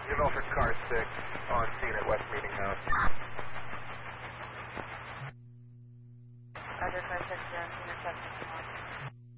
You've offered car 6 on scene at West Meeting House. Roger, car 6, you're on scene at 751.